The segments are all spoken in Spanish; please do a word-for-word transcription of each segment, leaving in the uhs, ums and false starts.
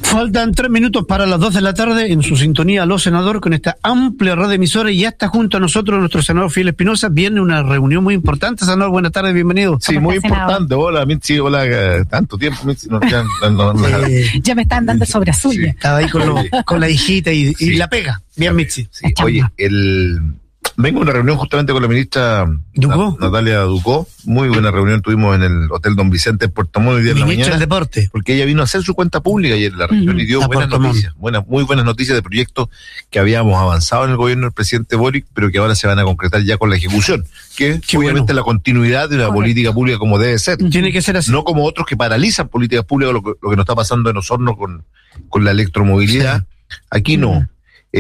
Faltan tres minutos para las dos de la tarde en su sintonía Los Senador con esta amplia red de emisoras y ya está junto a nosotros nuestro senador Fidel Espinosa. Viene una reunión muy importante. Senador, buenas tardes, bienvenido. Sí, muy importante. Hola, Mitzi, hola, eh, tanto tiempo, Mitzi. No, ya, no, no, eh, ya me están dando sobre azul. Sí, estaba ahí con, lo, con la hijita y, sí, y la pega. Bien, Mitzi. Sí, oye, el... vengo a una reunión justamente con la ministra Ducó. Natalia Ducó. Muy buena reunión tuvimos en el Hotel Don Vicente en Puerto Montt hoy día en la mañana. Ministra del Deporte. Porque ella vino a hacer su cuenta pública ayer en la reunión uh-huh. y dio a buenas Puerto noticias, buenas, muy buenas noticias de proyectos que habíamos avanzado en el gobierno del presidente Boric, pero que ahora se van a concretar ya con la ejecución, que es Qué obviamente bueno. la continuidad de una Correcto. política pública como debe ser. Tiene que ser así. No como otros que paralizan políticas públicas, lo que, lo que nos está pasando en Osorno con, con la electromovilidad. Sí. Aquí no. Uh-huh.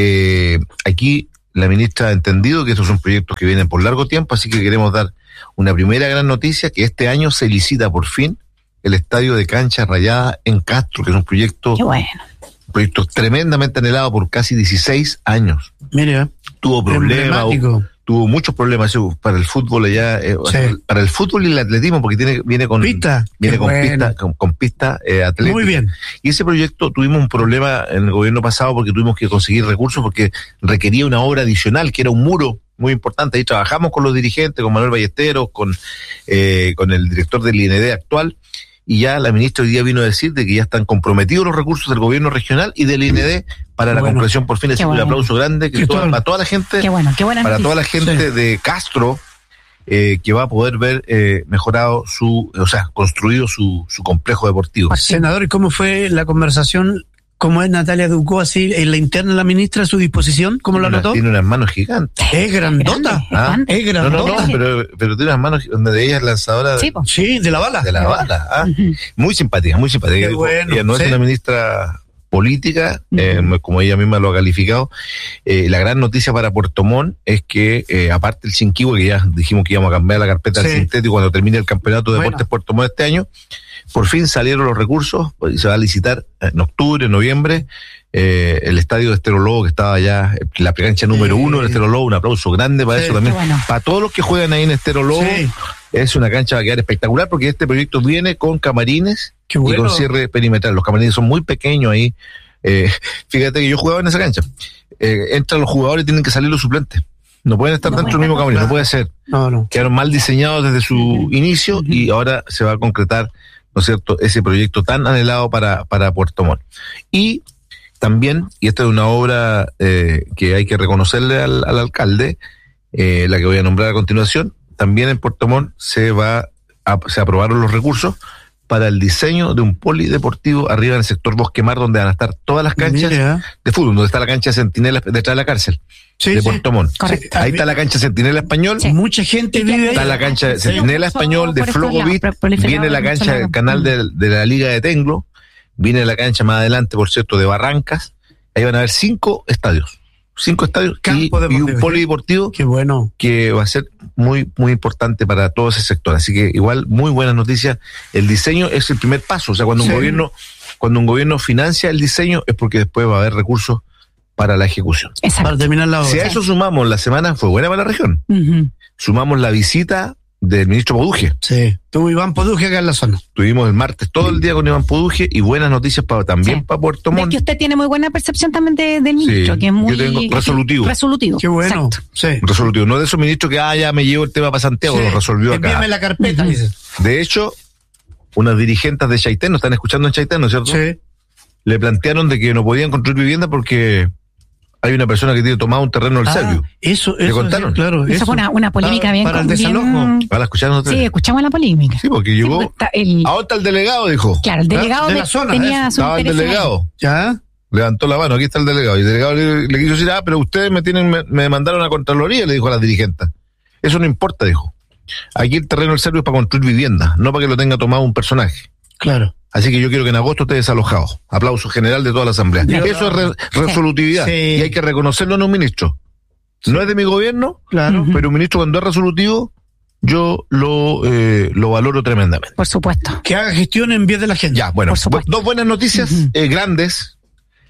Eh, aquí la ministra ha entendido que estos son proyectos que vienen por largo tiempo, así que queremos dar una primera gran noticia, que este año se licita por fin el estadio de cancha rayada en Castro, que es un proyecto, Qué bueno. un proyecto tremendamente anhelado por casi dieciséis años. Mira, tuvo problemas, tuvo muchos problemas para el fútbol allá, eh, sí. para el fútbol y el atletismo, porque tiene viene con pista, viene con bueno. pista, con, con pista eh, atlética. Muy bien. Y ese proyecto tuvimos un problema en el gobierno pasado porque tuvimos que conseguir recursos porque requería una obra adicional, que era un muro muy importante. Ahí trabajamos con los dirigentes, con Manuel Ballesteros, con eh, con el director del I N D actual, y ya la ministra hoy día vino a decir de que ya están comprometidos los recursos del gobierno regional y del I N D para qué la bueno. concreción por fin. Es bueno. un aplauso grande que toda, para toda la gente, qué bueno, qué buena para noticia. toda la gente sí. de Castro, eh, que va a poder ver eh, mejorado su, o sea, construido su, su complejo deportivo. Senador, ¿y cómo fue la conversación? ¿Cómo es Natalia Ducó, así, en la interna de la ministra, a su disposición? ¿Cómo lo anotó? Tiene unas manos gigantes. Es grandota. ¿Ah? Es grandota. No, no, no, pero, pero tiene unas manos donde ella es lanzadora de, sí, sí, de la bala. De la sí. bala. ¿Ah? Uh-huh. Muy simpática, muy simpática. Bueno, ella no sí. es una ministra política, uh-huh. eh, como ella misma lo ha calificado. Eh, la gran noticia para Puerto Montt es que, eh, aparte del Chinquihue, que ya dijimos que íbamos a cambiar la carpeta sí. del sintético cuando termine el campeonato de bueno. deportes Puerto Montt este año, por fin salieron los recursos y se va a licitar en octubre, en noviembre, eh, el estadio de Estero Lobo, que estaba ya la cancha número sí. uno del Estero Lobo. Un aplauso grande para sí, eso también. Bueno. Para todos los que juegan ahí en Estero Lobo, sí. es una cancha que va a quedar espectacular porque este proyecto viene con camarines bueno. y con cierre perimetral. Los camarines son muy pequeños ahí. Eh, fíjate que yo jugaba en esa cancha. Eh, entran los jugadores y tienen que salir los suplentes. No pueden estar no, dentro del mismo camarín, no puede ser. No, no. Quedaron mal diseñados desde su uh-huh. inicio uh-huh. y ahora se va a concretar, ¿no es cierto?, ese proyecto tan anhelado para, para Puerto Montt. Y también, y esta es una obra eh, que hay que reconocerle al, al alcalde, eh, la que voy a nombrar a continuación, también en Puerto Montt se va a, se aprobaron los recursos para el diseño de un polideportivo arriba en el sector Bosque Mar, donde van a estar todas las canchas Mira. de fútbol, donde está la cancha Centinela detrás de la cárcel sí, de sí. Puerto Montt. Sí, ahí está la cancha Centinela Español. Sí. Mucha gente vive ahí. Está la cancha sí. Centinela Español de Flogovit, viene la cancha del canal de, de la Liga de Tenglo, viene la cancha más adelante, por cierto, de Barrancas. Ahí van a haber cinco estadios. Cinco estadios y, y un polideportivo Qué bueno. que va a ser muy muy importante para todo ese sector. Así que igual, muy buenas noticias. El diseño es el primer paso. O sea, cuando sí. un gobierno cuando un gobierno financia el diseño es porque después va a haber recursos para la ejecución. Exacto. Para terminar la obra. Si a eso sumamos, la semana fue buena para la región. Uh-huh. Sumamos la visita del ministro Poduje. Sí, tuvo Iván Poduje acá en la zona. Tuvimos el martes todo el día con Iván Poduje y buenas noticias para también sí. para Puerto Montt. Es que usted tiene muy buena percepción también de, del ministro, sí, que es muy yo tengo resolutivo. Resolutivo. Qué bueno. Sí. Resolutivo. No de esos ministros que, ah, ya me llevo el tema para Santiago, sí. lo resolvió acá. Envíame la carpeta, uh-huh. dice. De hecho, unas dirigentes de Chaitén, nos están escuchando en Chaitén, ¿no es cierto? Sí. Le plantearon de que no podían construir vivienda porque hay una persona que tiene tomado un terreno del ah, Servio. Eso, eso. ¿Le contaron? Sí, claro. Eso, eso fue una, una polémica ah, bien. Para el bien, desalojo. ¿Ah, la escucharon ustedes? Sí, escuchamos la polémica. Sí, porque llegó. Sí, el, ahora está el delegado, dijo. Claro, el delegado de de la zona, tenía su estaba el delegado. ahí. ¿Ya? Levantó la mano, aquí está el delegado. Y el delegado le, le quiso decir, ah, pero ustedes me tienen, me, me mandaron a Contraloría, le dijo a las dirigentes. Eso no importa, dijo. Aquí el terreno del Servio es para construir vivienda, no para que lo tenga tomado un personaje. Claro. Así que yo quiero que en agosto esté desalojado. Aplauso general de toda la asamblea. Sí, Eso claro. es re, resolutividad. Sí. Y hay que reconocerlo en un ministro. Sí. No es de mi gobierno, claro, uh-huh. pero un ministro cuando es resolutivo, yo lo eh, lo valoro tremendamente. Por supuesto. Que haga gestión en vez de la gente. Ya, bueno, bu- dos buenas noticias uh-huh. eh, grandes.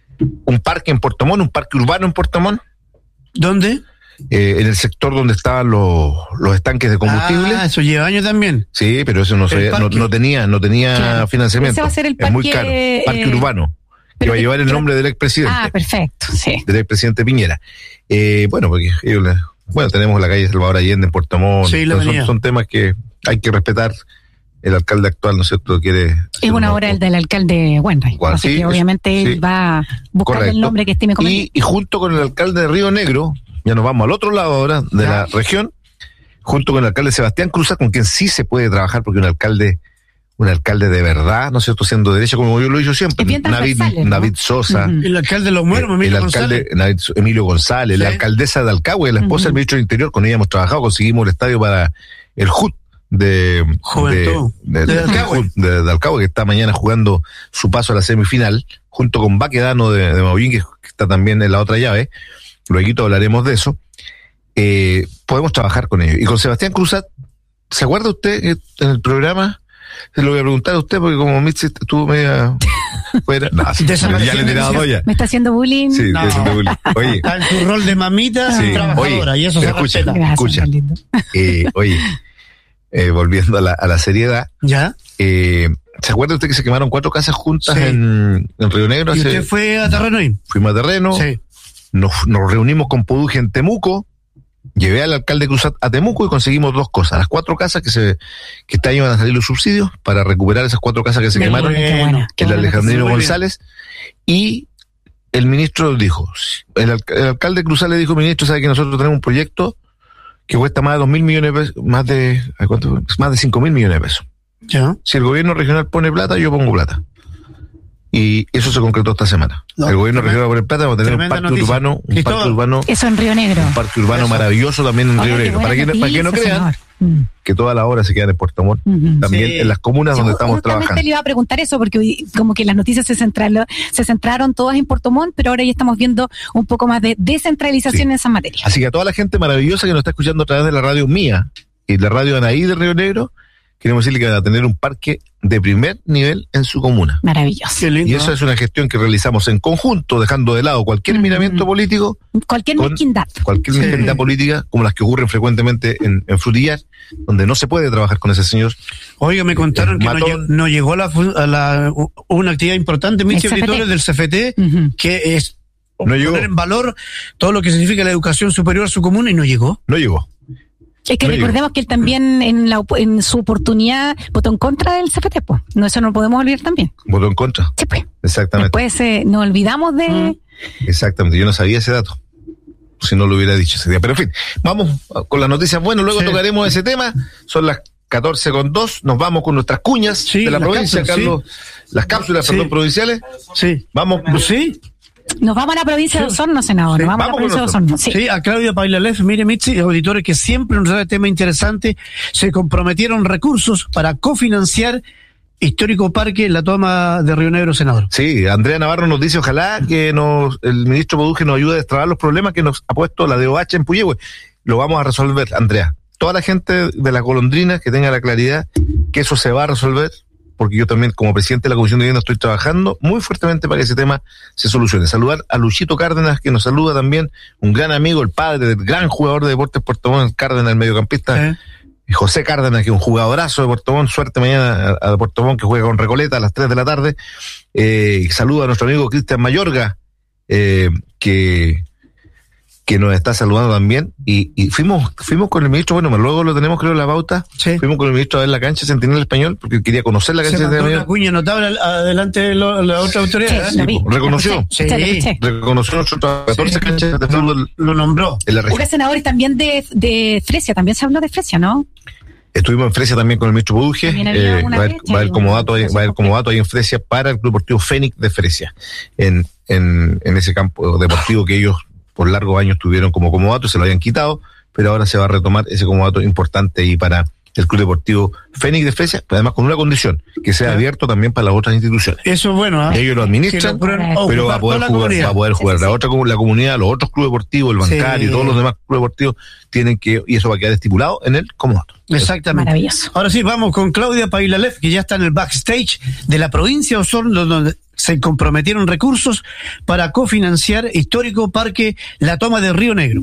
Un parque en Puerto Montt, un parque urbano en Puerto Montt. ¿Dónde? Eh, en el sector donde estaban los, los estanques de combustible. Ah, eso lleva años también. Sí, pero eso no, se, no, no tenía no tenía claro. financiamiento. Ese va a ser el parque, es muy caro. Parque eh, urbano. que va a llevar el nombre del expresidente. Ah, perfecto, sí. Del expresidente Piñera. Eh, bueno, porque ellos, bueno, tenemos la calle Salvador Allende en Puerto Montt. Sí, son, son temas que hay que respetar. El alcalde actual, ¿no es cierto?, quiere... Es una obra el del alcalde Wainwright, así sí, que obviamente sí, él va a buscar correcto. el nombre que estime conveniente. Y, y junto con el alcalde de Río Negro, ya nos vamos al otro lado ahora de ya. la región, junto con el alcalde Sebastián Cruzat, con quien sí se puede trabajar, porque un alcalde, un alcalde de verdad, ¿no es cierto?, siendo de derecha, como yo lo he dicho siempre. Es bien Navid, transversal, ¿no? Navid Sosa. Ujú. El alcalde de Los Muertos, eh, Emilio el alcalde González. Navid Emilio González, Sí. la alcaldesa de Alcagüe, la esposa Ujú. del ministro del Interior, con ella hemos trabajado, conseguimos el estadio para el J U T de Juventud. de, de, De de, Alcagüe. de- de Alcagüe, que está mañana jugando su paso a la semifinal, junto con Baquedano de, de Maullín, que está también en la otra llave. Luego hablaremos de eso. Eh, podemos trabajar con ellos. Y con Sebastián Cruzat, ¿se acuerda usted que en el programa? Se lo voy a preguntar a usted, porque como Mitzi estuvo media fuera. No, sí, ya le he tirado doya. ¿Me está haciendo bullying? Sí, No. de eso te bullying. Oye, Está en su rol de mamita Sí. trabajadora, Oye, y eso se pero escucha, respeta. Gracias, escucha. qué lindo. eh, oye, eh, volviendo a la, a la seriedad, ¿Ya? eh, ¿se acuerda usted que se quemaron cuatro casas juntas Sí. en, en Río Negro? ¿Y Hace- usted fue a terreno ahí? Fuimos a terreno, Sí. nos, nos reunimos con Poduje en Temuco, llevé al alcalde Cruzat a Temuco y conseguimos dos cosas: las cuatro casas que se que este año van a salir los subsidios para recuperar esas cuatro casas que se Qué quemaron, bueno. Qué buena, qué el buena Alejandrino Muy bien. González, y el ministro dijo, el, alca- el alcalde Cruzat le dijo: ministro, sabe que nosotros tenemos un proyecto que cuesta más de dos mil millones de pesos, más de, ¿a cuánto fue? Más de cinco mil millones de pesos. ¿Ya? Si el gobierno regional pone plata, yo pongo plata. Y eso se concretó esta semana. No, el gobierno tremenda- regional va a poner plata, va a tener un tremenda parque noticia. urbano, un Cristóbal. parque urbano, Eso en Río Negro. un parque urbano Eso. maravilloso también en Oye, Río qué Negro. buena Para que, para que no noticia, crean senador. Mm. que todas las horas se quedan en Puerto Montt, Ujú. también Sí. en las comunas Sí, donde estamos justamente trabajando. le iba a preguntar eso, porque hoy como que las noticias se centraron, se centraron todas en Puerto Montt, pero ahora ya estamos viendo un poco más de descentralización Sí. en esa materia. Así que a toda la gente maravillosa que nos está escuchando a través de la radio mía y la radio Anaí de Río Negro, queremos decirle que van a tener un parque de primer nivel en su comuna. Maravilloso. Qué lindo. Y eso es una gestión que realizamos en conjunto, dejando de lado cualquier Mm. miramiento político, Cualquier Con- mezquindad. cualquier Sí. mezquindad política, como las que ocurren frecuentemente en, en Frutillar, donde no se puede trabajar con ese señor. Oiga, me contaron que no, Matón. llegó, no llegó a la, fu- a la- u- una actividad importante, mis El C F T. auditores del C F T, Ujú. que es No llegó. poner en valor todo lo que significa la educación superior a su comuna, y no llegó. No llegó. Es que No recordemos que él también en, la, op- en su oportunidad votó en contra del C F T, pues. No, eso no lo podemos olvidar también. Votó en contra. Sí, pues. Exactamente. Después eh, nos olvidamos de... Mm. Exactamente. Yo no sabía ese dato. Si no lo hubiera dicho ese día. Pero en fin, vamos con las noticias. Bueno, luego Sí. tocaremos ese tema. Son las catorce con dos. Nos vamos con nuestras cuñas Sí, de la las provincia, cápsulas, Carlos. Las cápsulas, Sí. perdón, provinciales. Sí. Vamos. Sí, Nos vamos a la provincia de Sí. Osorno, senador. Sí. Nos vamos, Vamos a la con provincia de Osorno. Sí. sí, a Claudia Pailalef, mire, Mitzi, auditores que siempre nos trae tema interesante, se comprometieron recursos para cofinanciar Histórico Parque en la toma de Río Negro, senador. Sí, Andrea Navarro nos dice, ojalá que nos el ministro Poduje nos ayude a destrabar los problemas que nos ha puesto la D O H en Puyehue. Lo vamos a resolver, Andrea. Toda la gente de la Golondrina que tenga la claridad que eso se va a resolver, porque yo también, como presidente de la Comisión de Vivienda, estoy trabajando muy fuertemente para que ese tema se solucione. Saludar a Luchito Cárdenas, que nos saluda también, un gran amigo, el padre del gran jugador de deportes Puerto Montt, Cárdenas, el mediocampista. ¿Eh? José Cárdenas, que es un jugadorazo de Puerto Montt, suerte mañana a, a Puerto Montt, que juega con Recoleta a las tres de la tarde. Eh, saludo a nuestro amigo Cristian Mayorga, eh, que, que nos está saludando también. Y, y fuimos fuimos con el ministro, bueno, luego lo tenemos creo en la pauta, Sí. fuimos con el ministro a ver la cancha Centinela Español, porque quería conocer la Se cancha mandó Centinela una Español. cuña notable al- adelante de lo- la otra autoridad. Sí, ¿eh? lo vi. reconoció. Lo escuché, Sí. lo escuché. Reconoció nuestras catorce Sí. canchas de fútbol Lo nombró. en la región. Oiga, senador, y también de, de Fresia, también se habló de Fresia, ¿no? Estuvimos en Fresia también con el ministro Poduje. También había Eh, una va a haber, fecha va a haber y como una dato, ahí- va a haber como dato ahí en Fresia para el Club Deportivo Fénix de Fresia, en, en, en ese campo deportivo que ellos por largos años tuvieron como comodato, se lo habían quitado, pero ahora se va a retomar ese comodato importante ahí para el Club Deportivo Fénix de Fresia, pero además con una condición, que sea ¿Ah? abierto también para las otras instituciones. Eso es bueno, ¿ah? Ellos lo Que administran, lo puedan pero pero ocupar va a poder toda la jugar, comunidad. va a poder Sí, jugar sí, la sí. otra comu- la comunidad, los otros clubes deportivos, el Sí. bancario y todos los demás clubes deportivos tienen que, y eso va a quedar estipulado en el comodato. Exactamente. Maravilloso. Ahora sí, vamos con Claudia Pailalef, que ya está en el backstage de la provincia de Osorno, donde se comprometieron recursos para cofinanciar Histórico Parque La Toma de Río Negro.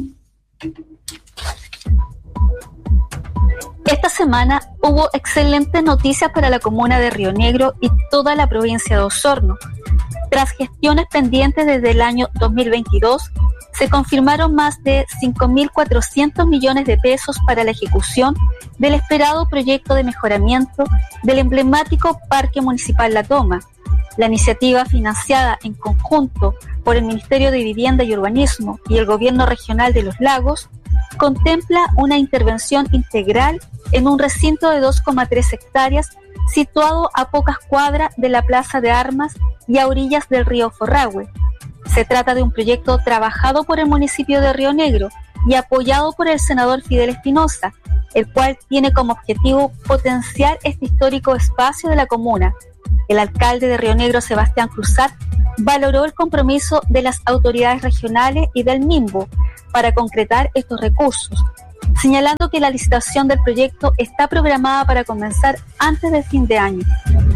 Esta semana hubo excelentes noticias para la comuna de Río Negro y toda la provincia de Osorno. Tras gestiones pendientes desde el año dos mil veintidós, se confirmaron más de cinco mil cuatrocientos millones de pesos para la ejecución del esperado proyecto de mejoramiento del emblemático Parque Municipal La Toma. La iniciativa, financiada en conjunto por el Ministerio de Vivienda y Urbanismo y el Gobierno Regional de Los Lagos, contempla una intervención integral en un recinto de dos coma tres hectáreas situado a pocas cuadras de la Plaza de Armas y a orillas del río Forrahue. Se trata de un proyecto trabajado por el municipio de Río Negro y apoyado por el senador Fidel Espinosa, el cual tiene como objetivo potenciar este histórico espacio de la comuna. El alcalde de Río Negro, Sebastián Cruzat, valoró el compromiso de las autoridades regionales y del MIMBO para concretar estos recursos, señalando que la licitación del proyecto está programada para comenzar antes del fin de año.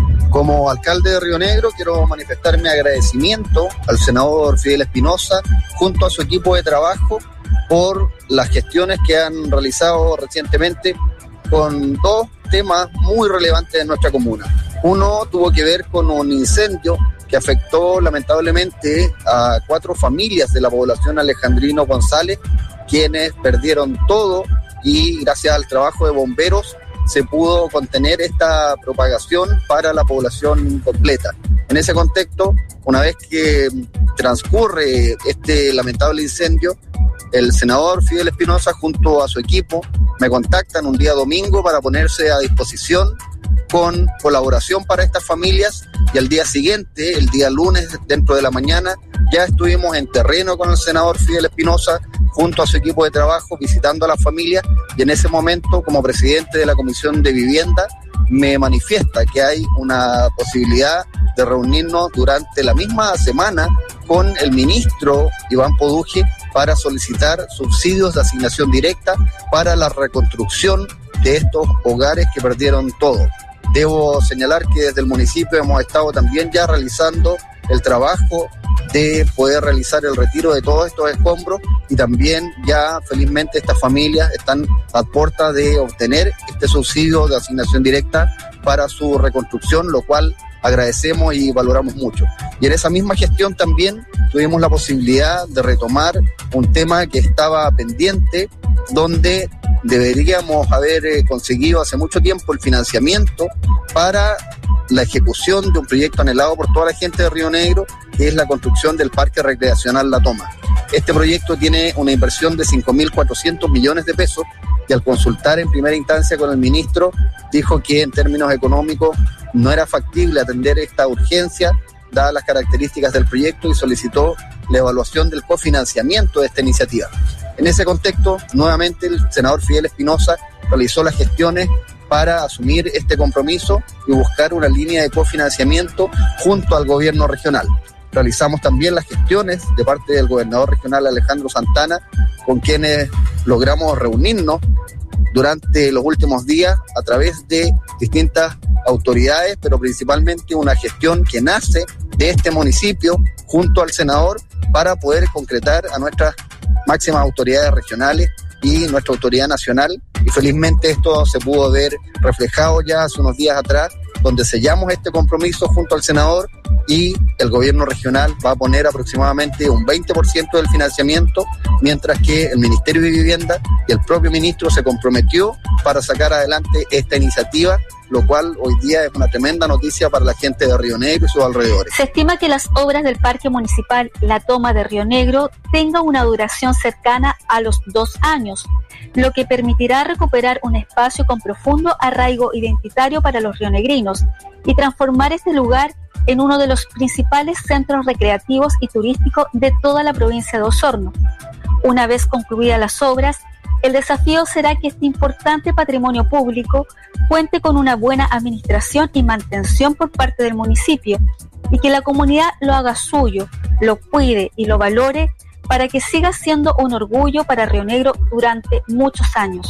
Como alcalde de Río Negro, quiero manifestar mi agradecimiento al senador Fidel Espinosa junto a su equipo de trabajo por las gestiones que han realizado recientemente con dos temas muy relevantes en nuestra comuna. Uno tuvo que ver con un incendio que afectó lamentablemente a cuatro familias de la población Alejandrino González, quienes perdieron todo, y gracias al trabajo de bomberos se pudo contener esta propagación para la población completa. En ese contexto, una vez que transcurre este lamentable incendio, el senador Fidel Espinosa junto a su equipo me contactan un día domingo para ponerse a disposición con colaboración para estas familias, y al día siguiente, el día lunes, dentro de la mañana, ya estuvimos en terreno con el senador Fidel Espinosa junto a su equipo de trabajo visitando a las familias, y en ese momento, como presidente de la Comisión de Vivienda, me manifiesta que hay una posibilidad de reunirnos durante la misma semana con el ministro Iván Poduje para solicitar subsidios de asignación directa para la reconstrucción de estos hogares que perdieron todo. Debo señalar que desde el municipio hemos estado también ya realizando el trabajo de poder realizar el retiro de todos estos escombros, y también ya felizmente estas familias están a puerta de obtener este subsidio de asignación directa para su reconstrucción, lo cual agradecemos y valoramos mucho. Y en esa misma gestión también tuvimos la posibilidad de retomar un tema que estaba pendiente, donde deberíamos haber eh, conseguido hace mucho tiempo el financiamiento para la ejecución de un proyecto anhelado por toda la gente de Río Negro, que es la construcción del Parque Recreacional La Toma. Este proyecto tiene una inversión de cinco mil cuatrocientos millones de pesos, y al consultar en primera instancia con el ministro, dijo que en términos económicos no era factible atender esta urgencia, dadas las características del proyecto, y solicitó la evaluación del cofinanciamiento de esta iniciativa. En ese contexto, nuevamente el senador Fidel Espinosa realizó las gestiones para asumir este compromiso y buscar una línea de cofinanciamiento junto al gobierno regional. Realizamos también las gestiones de parte del gobernador regional Alejandro Santana, con quienes logramos reunirnos durante los últimos días a través de distintas autoridades, pero principalmente una gestión que nace de este municipio junto al senador para poder concretar a nuestras máximas autoridades regionales y nuestra autoridad nacional, y felizmente esto se pudo ver reflejado ya hace unos días atrás, donde sellamos este compromiso junto al senador, y el gobierno regional va a poner aproximadamente un veinte por ciento del financiamiento, mientras que el Ministerio de Vivienda y el propio ministro se comprometió para sacar adelante esta iniciativa, lo cual hoy día es una tremenda noticia para la gente de Río Negro y sus alrededores. Se estima que las obras del Parque Municipal La Toma de Río Negro tengan una duración cercana a los dos años, lo que permitirá recuperar un espacio con profundo arraigo identitario para los rionegrinos y transformar este lugar en uno de los principales centros recreativos y turísticos de toda la provincia de Osorno. Una vez concluidas las obras, el desafío será que este importante patrimonio público cuente con una buena administración y mantención por parte del municipio, y que la comunidad lo haga suyo, lo cuide y lo valore para que siga siendo un orgullo para Río Negro durante muchos años.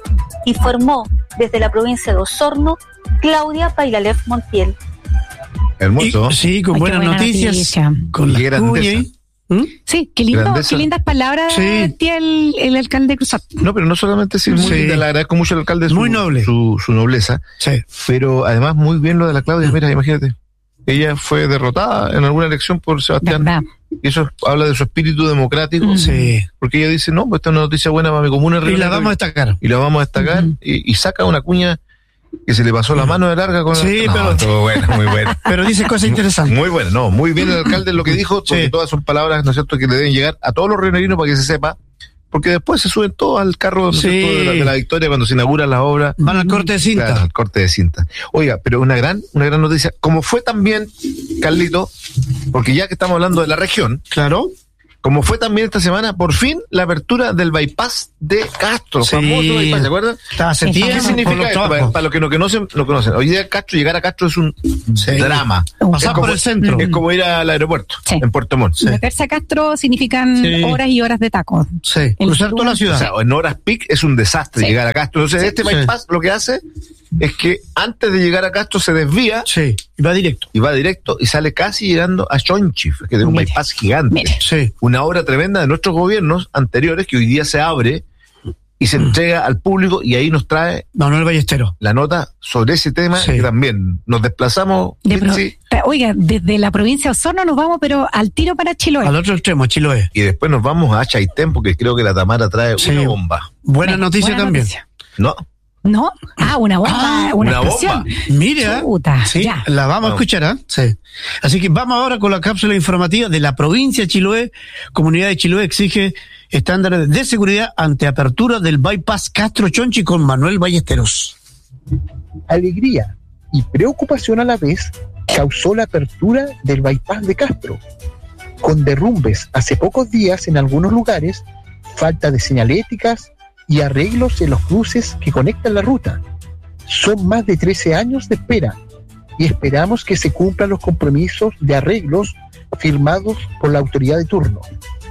Informó desde la provincia de Osorno Claudia Pailalef Montiel. Hermoso. Y, sí, con Ay, buenas buena noticias. noticia. Con Qué las cuñas. ¿Mm? Sí, qué, lindo, Grandeza. qué lindas palabras Sí. tiene el, el alcalde Cruzat. No, pero no solamente sí, muy Sí. linda, le agradezco mucho al alcalde su, Muy noble. su, su nobleza, Sí. pero además muy bien lo de la Claudia. Mira, imagínate, ella fue derrotada en alguna elección por Sebastián. ¿Verdad? Y eso habla de su espíritu democrático. Sí. Porque ella dice, no, pues esta es una noticia buena para mi comuna. Y la vamos a destacar. Y la vamos a destacar. Uh-huh. y, y saca una cuña que se le pasó la mano de larga con Sí, la... pero... No, todo bueno, muy bueno. Pero dice cosas interesantes. Muy bueno, no, muy bien el alcalde en lo que dijo, porque Sí. todas son palabras, ¿no es cierto?, que le deben llegar a todos los rionegrinos para que se sepa, porque después se suben todos al carro, ¿no es Sí. cierto?, de la, de la victoria cuando se inaugura la obra. Van al corte de cinta. Claro, al corte de cinta. Oiga, pero una gran, una gran noticia, como fue también, Carlito, porque ya que estamos hablando de la región, Claro. como fue también esta semana, por fin, la apertura del bypass de Castro, Sí. famoso bypass, ¿se acuerdan? Está hace Sí, tiempo. ¿Qué por significa los esto? Para, trabajos. para los que no conocen, no conocen. Hoy día Castro, llegar a Castro es un Sí. drama. Pasar Es como- por el centro. Es como ir al aeropuerto, Sí. en Puerto Montt. Meterse a Castro significan Sí. horas y horas de taco. Sí. El Cruzar sur. toda la ciudad. O sea, en horas peak es un desastre Sí. llegar a Castro. Entonces, este Sí. bypass lo que hace es que antes de llegar a Castro se desvía Sí. Y va directo. y va directo y sale casi llegando a Chonchif, que es un Mire. bypass gigante. Mire. Sí. Una obra tremenda de nuestros gobiernos anteriores que hoy día se abre y se entrega al público, y ahí nos trae Manuel Ballesteros. la nota sobre ese tema, Sí. que también nos desplazamos. De pro- Mitzi, ta- Oiga, desde la provincia de Osorno nos vamos, pero al tiro para Chiloé. Al otro extremo, Chiloé. y después nos vamos a Chaitén, porque creo que la Tamara trae Sí. una bomba. Buena Buena noticia también. noticia. ¿No? ¿No? Ah, una bomba, Ah, una, una explosión. bomba. Mira, Chuta, sí, ya. la vamos a Vamos. escuchar, ¿ah? Sí. Así que vamos ahora con la cápsula informativa de la provincia de Chiloé. Comunidad de Chiloé exige estándares de seguridad ante apertura del bypass Castro Chonchi con Manuel Ballesteros. Alegría y preocupación a la vez causó la apertura del bypass de Castro, con derrumbes hace pocos días en algunos lugares, falta de señaléticas y arreglos en los cruces que conectan la ruta. Son más de trece años de espera y esperamos que se cumplan los compromisos de arreglos firmados por la autoridad de turno.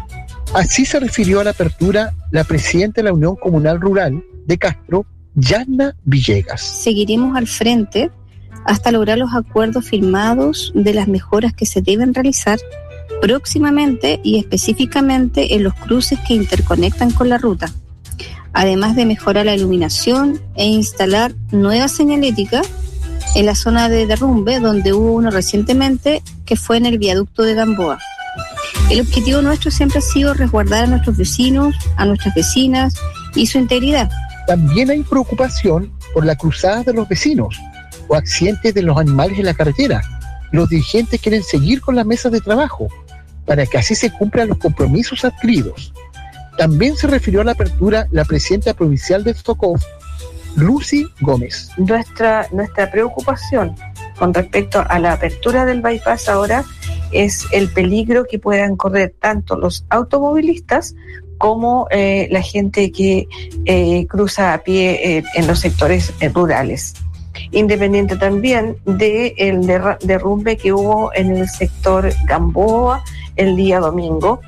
Así se refirió a la apertura la presidenta de la Unión Comunal Rural de Castro, Yanna Villegas. Seguiremos al frente hasta lograr los acuerdos firmados de las mejoras que se deben realizar próximamente y específicamente en los cruces que interconectan con la ruta, además de mejorar la iluminación e instalar nueva señalética en la zona de derrumbe, donde hubo uno recientemente que fue en el viaducto de Gamboa. El objetivo nuestro siempre ha sido resguardar a nuestros vecinos, a nuestras vecinas y su integridad. También hay preocupación por la cruzada de los vecinos o accidentes de los animales en la carretera. Los dirigentes quieren seguir con las mesas de trabajo para que así se cumplan los compromisos adquiridos. También se refirió a la apertura la presidenta provincial de Stokov, Lucy Gómez. Nuestra, nuestra preocupación con respecto a la apertura del bypass ahora es el peligro que puedan correr tanto los automovilistas como eh, la gente que eh, cruza a pie eh, en los sectores eh, rurales. Independiente también del derra- derrumbe que hubo en el sector Gamboa el día domingo,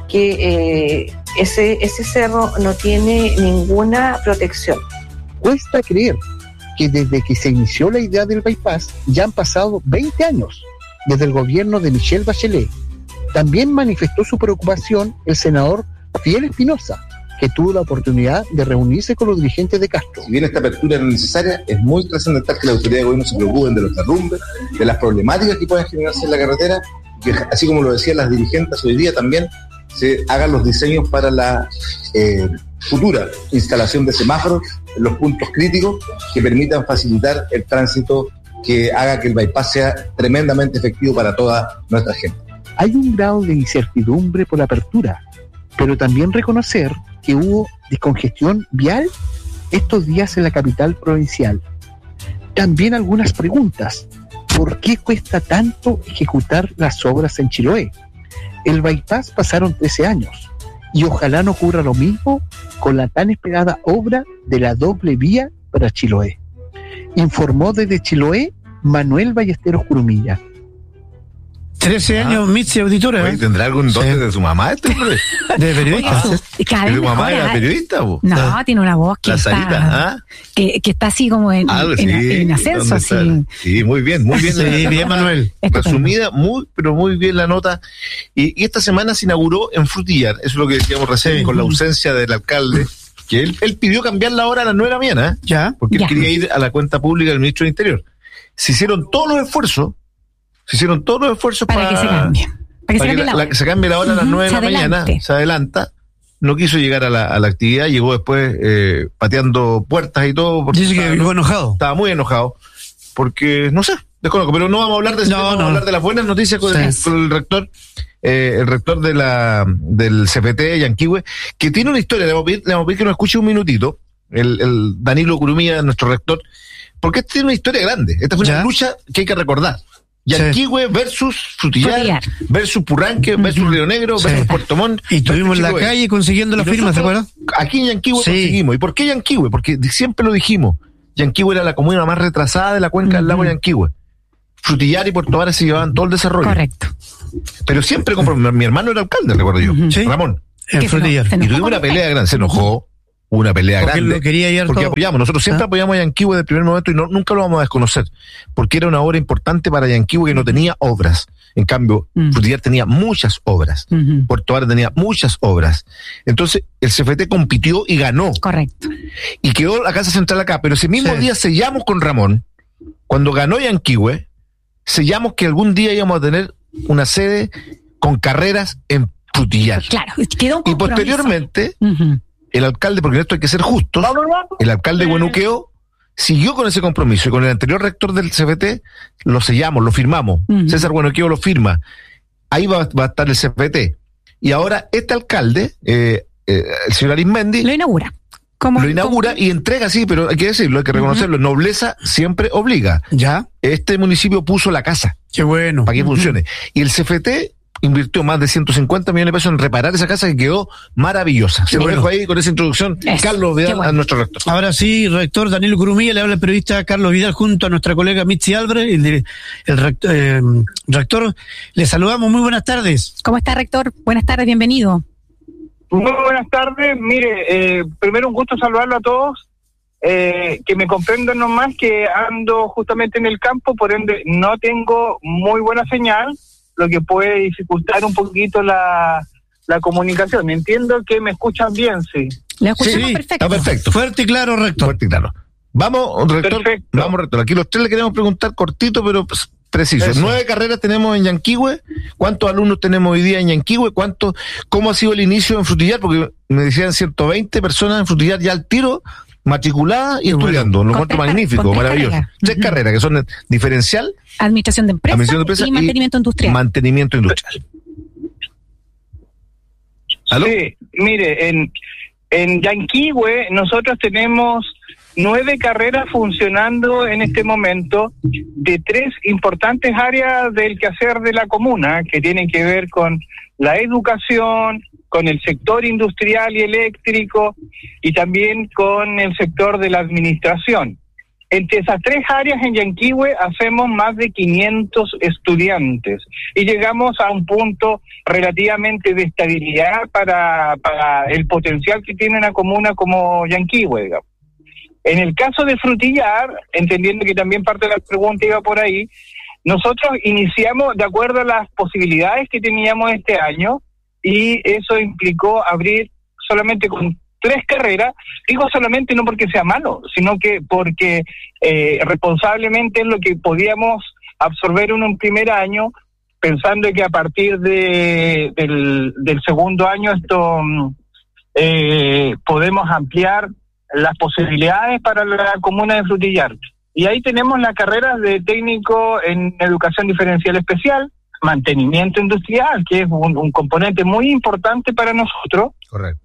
que eh, ese, ese cerro no tiene ninguna protección. Cuesta creer que desde que se inició la idea del bypass ya han pasado veinte años desde el gobierno de Michelle Bachelet. También manifestó su preocupación el senador Fidel Espinosa, que tuvo la oportunidad de reunirse con los dirigentes de Castro. Si bien esta apertura era necesaria, es muy trascendental que la autoridad de gobierno se preocupen de los derrumbes, de las problemáticas que pueden generarse en la carretera, que así como lo decían las dirigentes hoy día también, se hagan los diseños para la eh, futura instalación de semáforos en los puntos críticos que permitan facilitar el tránsito, que haga que el bypass sea tremendamente efectivo para toda nuestra gente. Hay un grado de incertidumbre por la apertura, pero también reconocer que hubo descongestión vial estos días en la capital provincial. También algunas preguntas. ¿Por qué cuesta tanto ejecutar las obras en Chiloé? El bypass pasaron trece años y ojalá no ocurra lo mismo con la tan esperada obra de la doble vía para Chiloé. Informó desde Chiloé Manuel Ballesteros Curumilla. trece años, Mitzi, auditora. Oye, ¿tendrá algún dote Sí. de su mamá este hombre? De periodista. Oye, su- cada ¿Que vez tu mamá mejora. era periodista, po? No, tiene una voz que La está, Sarita, ¿ah? que, que está así como en, Ah, en, sí, en ascenso. ¿dónde está? Así. Sí, muy bien, muy bien. Sí, bien, Manuel. Estupendo. Resumida, muy, pero muy bien la nota. Y, y esta semana se inauguró en Frutillar, eso es lo que decíamos recién, Sí. con la ausencia del alcalde, que él, él pidió cambiar la hora a las nueve de la mañana, ¿eh? Ya. Porque Ya. él quería ir a la cuenta pública del ministro del Interior. Se hicieron todos los esfuerzos Se hicieron todos los esfuerzos para, para que se cambie. Para que, para se, que la, la, se cambie la hora a las nueve uh-huh, de la mañana, se adelanta. No quiso llegar a la, a la actividad, llegó después eh, pateando puertas y todo. Dice que llegó enojado. Estaba muy enojado, porque, no sé, desconozco, pero no vamos a hablar de, no, vamos no. a hablar de las buenas noticias con, sí. el, con el rector, eh, el rector de la del C F T, Yanquihue, que tiene una historia, le vamos a pedir, le vamos a pedir que nos escuche un minutito, el, el Danilo Curumía, nuestro rector, porque esta tiene una historia grande, esta fue ¿Ya? una lucha que hay que recordar. Yanquihue sí. versus Frutillar, Frutillar, versus Purranque, versus uh-huh. Río Negro, sí. versus Puerto Montt. Y estuvimos en la calle consiguiendo la firma, ¿se acuerdan? Aquí en Yanquihue sí. conseguimos. ¿Y por qué Yanquihue? Porque siempre lo dijimos. Yanquihue era la comuna más retrasada de la cuenca uh-huh. del lago Yanquihue. Frutillar y Puerto Varas se llevaban todo el desarrollo. Correcto. Pero siempre compró. Uh-huh. Mi hermano era alcalde, recuerdo yo. Uh-huh. ¿Sí? Ramón. En Frutillar. Y tuvimos una pelea grande, se enojó. Una pelea porque grande. Lo quería ir porque todo. apoyamos. Nosotros siempre ¿Ah? apoyamos a Yanquihue desde el primer momento y no, nunca lo vamos a desconocer. Porque era una obra importante para Yanquihue que no tenía obras. En cambio, mm. Frutillar tenía muchas obras. Mm-hmm. Puerto Varas tenía muchas obras. Entonces, el C F T compitió y ganó. Correcto. Y quedó la Casa Central acá. Pero ese mismo sí. día sellamos con Ramón, cuando ganó Yanquihue, sellamos que algún día íbamos a tener una sede con carreras en Frutillar. Claro, quedó un y posteriormente... Mm-hmm. El alcalde, porque en esto hay que ser justos, el alcalde de Huenuqueo siguió con ese compromiso y con el anterior rector del C F T lo sellamos, lo firmamos. Uh-huh. César Huenuqueo lo firma. Ahí va, va a estar el C F T. Y ahora este alcalde, eh, eh, el señor Arismendi, lo inaugura. ¿Cómo, lo inaugura cómo? Y entrega, sí, pero hay que decirlo, hay que reconocerlo. Uh-huh. Nobleza siempre obliga. Ya. Este municipio puso la casa. Qué bueno. Para que uh-huh. funcione. Y el C F T invirtió más de ciento cincuenta millones de pesos en reparar esa casa que quedó maravillosa. Se lo dejo ahí con esa introducción. Es, Carlos Vidal, bueno. a nuestro rector. Ahora sí, rector Danilo Curumía, le habla el periodista Carlos Vidal junto a nuestra colega Mitzi Álvarez, el, el rector, eh, rector. Le saludamos, muy buenas tardes. ¿Cómo está, rector? Buenas tardes, bienvenido. Muy buenas tardes. Mire, eh, primero un gusto saludarlo a todos. Eh, que me comprendan nomás que ando justamente en el campo, por ende no tengo muy buena señal, lo que puede dificultar un poquito la, la comunicación. Entiendo que me escuchan bien, sí. Le escuchamos sí, perfecto. Está perfecto. Fuerte y claro, rector. Fuerte y claro. Vamos, rector. Perfecto. Vamos, rector. Aquí los tres le queremos preguntar cortito, pero pues, preciso. Eso. Nueve carreras tenemos en Yanquihue. ¿Cuántos alumnos tenemos hoy día en Yanquihue? ¿Cuánto, cómo ha sido el inicio en Frutillar? Porque me decían ciento veinte personas en Frutillar ya al tiro, matriculadas y bueno, estudiando. Lo encuentro magnífico, maravilloso. Carreras. Tres uh-huh. carreras que son diferencial, administración de empresas, administración de empresa y mantenimiento industrial. Mantenimiento industrial. ¿Aló? Sí, mire, en, en Yanquihue nosotros tenemos nueve carreras funcionando en este momento de tres importantes áreas del quehacer de la comuna que tienen que ver con la educación, con el sector industrial y eléctrico y también con el sector de la administración. Entre esas tres áreas en Yanquihue hacemos más de quinientos estudiantes y llegamos a un punto relativamente de estabilidad para, para el potencial que tiene una comuna como Yanquihue, digamos. En el caso de Frutillar, entendiendo que también parte de la pregunta iba por ahí, nosotros iniciamos de acuerdo a las posibilidades que teníamos este año y eso implicó abrir solamente con tres carreras. Digo solamente no porque sea malo, sino que porque eh, responsablemente es lo que podíamos absorber en un primer año, pensando que a partir de, del, del segundo año esto eh, podemos ampliar las posibilidades para la comuna de Frutillar. Y ahí tenemos las carreras de técnico en educación diferencial especial, mantenimiento industrial, que es un, un componente muy importante para nosotros. Correcto.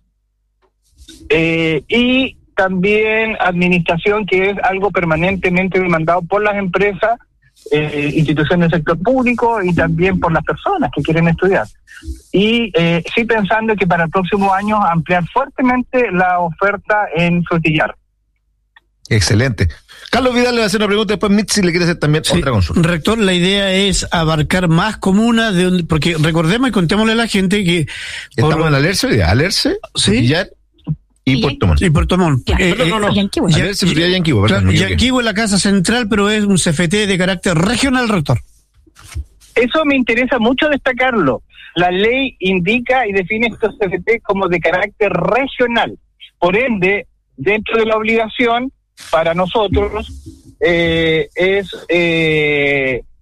Eh, y también administración, que es algo permanentemente demandado por las empresas, eh, instituciones del sector público y también por las personas que quieren estudiar. Y eh, sí pensando que para el próximo año ampliar fuertemente la oferta en Frutillar. Excelente. Carlos Vidal le va a hacer una pregunta, después Mitzi le quiere hacer también sí, otra consulta. Rector, la idea es abarcar más comunas, de donde, porque recordemos y contémosle a la gente que... Estamos por, en Alerce, Alerce, ¿sí? Frutillar y Puerto Montt. Y Puerto Montt. Eh, no, no, no. Yanquihue. Alerce, Frutillar y Yanquihue. Claro, Yanquihue es la casa central, pero es un C F T de carácter regional, rector. Eso me interesa mucho destacarlo. La ley indica y define estos C F T como de carácter regional. Por ende, dentro de la obligación, para nosotros, eh, es eh,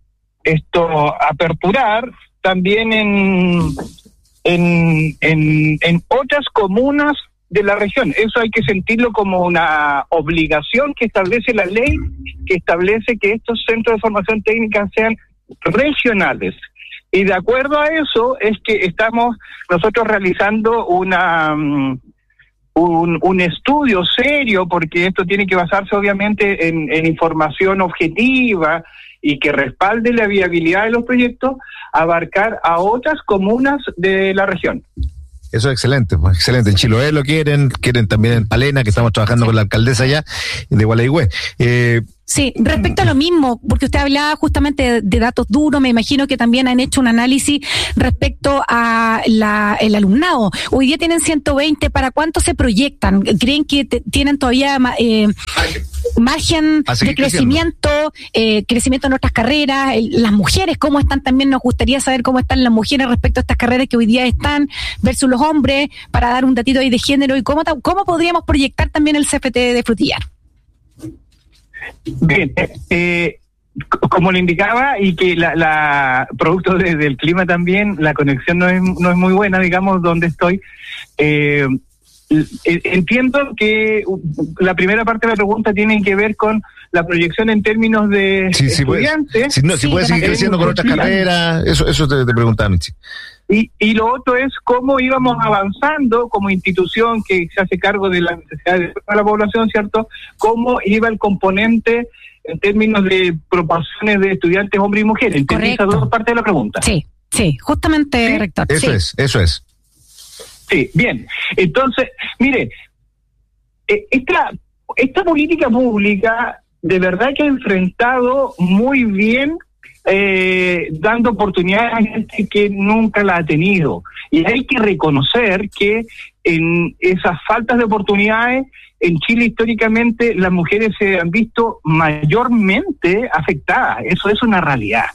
esto aperturar también en, en, en, en otras comunas de la región. Eso hay que sentirlo como una obligación que establece la ley, que establece que estos centros de formación técnica sean regionales. Y de acuerdo a eso es que estamos nosotros realizando una um, un, un estudio serio, porque esto tiene que basarse obviamente en, en información objetiva y que respalde la viabilidad de los proyectos, abarcar a otras comunas de la región. Eso es excelente, pues excelente. En Chiloé lo quieren, quieren también en Palena, que estamos trabajando con la alcaldesa allá de Gualeguay. Eh, Sí, respecto a lo mismo, porque usted hablaba justamente de, de datos duros, me imagino que también han hecho un análisis respecto a la, el alumnado. Hoy día tienen ciento veinte, ¿para cuánto se proyectan? ¿Creen que te, tienen todavía eh, margen de crecimiento, eh, crecimiento en otras carreras? Las mujeres, ¿cómo están también? Nos gustaría saber cómo están las mujeres respecto a estas carreras que hoy día están versus los hombres, para dar un datito ahí de género, y cómo, cómo podríamos proyectar también el C F T de Frutillar. Bien, eh, como le indicaba, y que la, la producto de, del clima también, la conexión no es, no es muy buena, digamos, donde estoy. Eh, entiendo que la primera parte de la pregunta tiene que ver con la proyección en términos de sí, estudiantes. Sí, si, no, si sí, puede seguir creciendo con otras carreras, eso, eso te, te preguntaba, Michi. Y, y lo otro es cómo íbamos avanzando como institución que se hace cargo de las necesidades de la población, ¿cierto? Cómo iba el componente en términos de proporciones de estudiantes hombres y mujeres. ¿Entendí esas dos partes de la pregunta? Sí, sí, justamente, ¿Sí? rector. Eso sí. es, eso es. Sí, bien. Entonces, mire, esta, esta política pública de verdad que ha enfrentado muy bien, Eh, dando oportunidades a gente que nunca la ha tenido. Y hay que reconocer que en esas faltas de oportunidades, en Chile históricamente las mujeres se han visto mayormente afectadas. Eso es una realidad.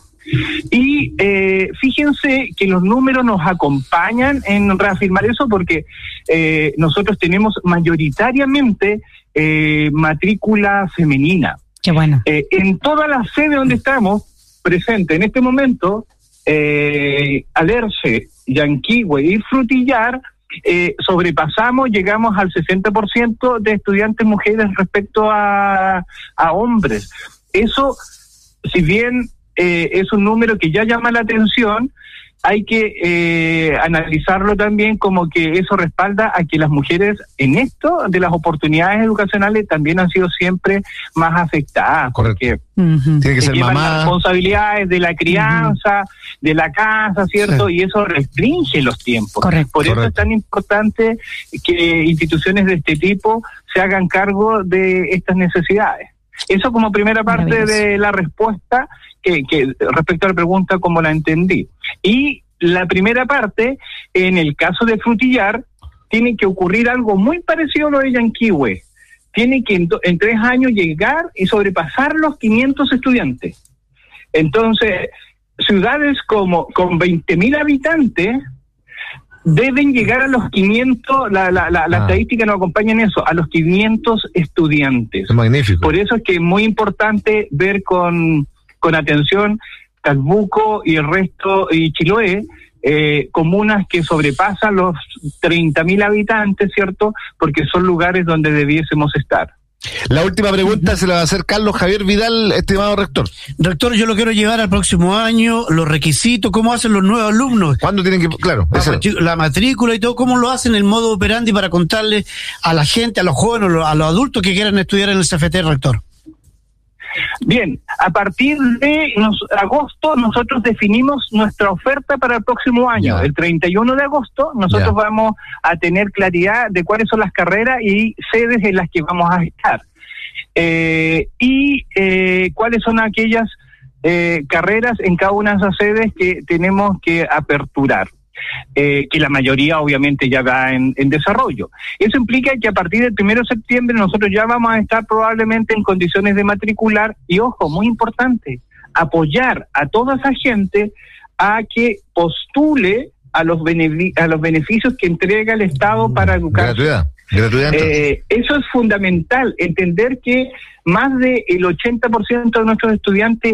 Y eh, fíjense que los números nos acompañan en reafirmar eso, porque eh, nosotros tenemos mayoritariamente eh, matrícula femenina. Qué bueno. Eh, en todas las sedes donde estamos presente en este momento, eh, Alerce, Yanquihue y Frutillar, eh, sobrepasamos, llegamos al sesenta por ciento de estudiantes mujeres respecto a, a hombres. Eso, si bien eh, es un número que ya llama la atención, hay que eh, analizarlo también como que eso respalda a que las mujeres en esto de las oportunidades educacionales también han sido siempre más afectadas. Correcto. Porque uh-huh. Tiene que ser llevan mamá. las responsabilidades de la crianza, uh-huh. de la casa, ¿cierto? Sí. Y eso restringe los tiempos. Correcto. Por eso Correcto. es tan importante que instituciones de este tipo se hagan cargo de estas necesidades. Eso como primera parte de la respuesta que, que respecto a la pregunta como la entendí. Y la primera parte, en el caso de Frutillar, tiene que ocurrir algo muy parecido a lo de Yanquihue. Tiene que en, en tres años llegar y sobrepasar los quinientos estudiantes. Entonces, ciudades como con veinte mil habitantes deben llegar a los quinientos, la, la, la, la ah. estadística nos acompaña en eso, a los quinientos estudiantes. Es magnífico. Por eso es que es muy importante ver con, con atención Calbuco y el resto, y Chiloé, eh, comunas que sobrepasan los treinta mil habitantes, ¿cierto? Porque son lugares donde debiésemos estar. La última pregunta se la va a hacer Carlos Javier Vidal, estimado rector. Rector, yo lo quiero llevar al próximo año, los requisitos, cómo hacen los nuevos alumnos. ¿Cuándo tienen que...? Claro. La, la matrícula y todo, cómo lo hacen, el modo operandi para contarle a la gente, a los jóvenes, a los adultos que quieran estudiar en el C F T, rector. Bien, a partir de nos, agosto nosotros definimos nuestra oferta para el próximo año. Ya. El treinta y uno de agosto nosotros ya. vamos a tener claridad de cuáles son las carreras y sedes en las que vamos a estar. Eh, y eh, cuáles son aquellas eh, carreras en cada una de esas sedes que tenemos que aperturar. Eh, que la mayoría obviamente ya va en, en desarrollo. Eso implica que a partir del primero de septiembre nosotros ya vamos a estar probablemente en condiciones de matricular y, ojo, muy importante, apoyar a toda esa gente a que postule a los, benefic- a los beneficios que entrega el Estado para educar. Gratuidad. Gratuidad. Eh, eso es fundamental, entender que más del ochenta por ciento de nuestros estudiantes